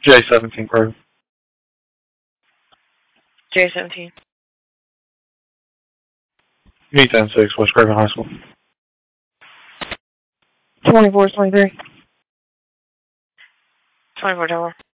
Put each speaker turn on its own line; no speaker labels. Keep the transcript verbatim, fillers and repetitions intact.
J seventeen Pro.
J seventeen.
E ten six, West Craven High School.
twenty-four twenty-three. twenty-four Tower.